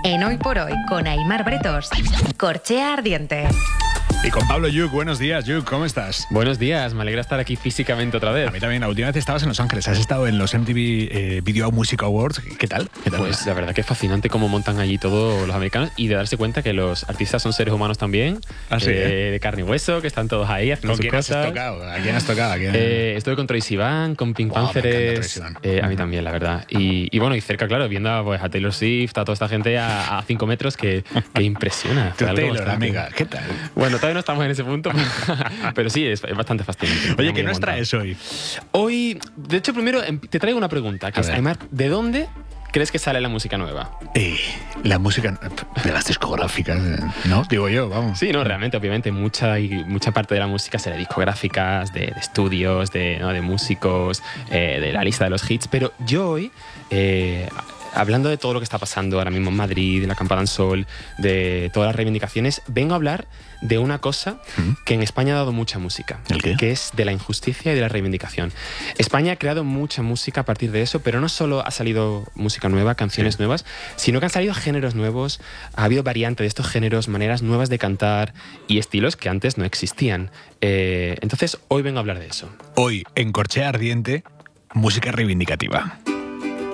En Hoy por Hoy, con Aimar Bretos, Corchea Ardiente. Y con Pablo Yuk. Buenos días, Yuk, ¿cómo estás? Buenos días, me alegra estar aquí físicamente otra vez. A mí también, la última vez estabas en Los Ángeles, has estado en los MTV Video Music Awards. ¿Qué tal? Pues la verdad que es fascinante cómo montan allí todos los americanos y de darse cuenta que los artistas son seres humanos también, de carne y hueso, que están todos ahí haciendo sus cosas. ¿A quién has tocado? Estuve con Troye Sivan, con Pink Panthers, a mí también, la verdad. Y bueno, y cerca, claro, viendo pues, a Taylor Swift, a toda esta gente a 5 metros que impresiona. Tu Taylor, amiga, ¿qué tal? Bueno, todavía no estamos en ese punto, pero sí, es bastante fascinante. Oye, ¿qué nos traes hoy? Hoy, de hecho, primero te traigo una pregunta, que es, Aimar, ¿de dónde crees que sale la música nueva? La música de las discográficas, ¿no? Digo yo, vamos. Sí, no, realmente, obviamente, mucha parte de la música será de discográficas, de estudios, de músicos, de la lista de los hits, pero yo hoy... hablando de todo lo que está pasando ahora mismo en Madrid, de la Campa Dancehall, de todas las reivindicaciones, vengo a hablar de una cosa que en España ha dado mucha música. ¿El qué? Que es de la injusticia y de la reivindicación. España ha creado mucha música a partir de eso, pero no solo ha salido música nueva, canciones nuevas, sino que han salido géneros nuevos, ha habido variantes de estos géneros, maneras nuevas de cantar y estilos que antes no existían. Entonces, hoy vengo a hablar de eso. Hoy, en Corchea Ardiente, música reivindicativa.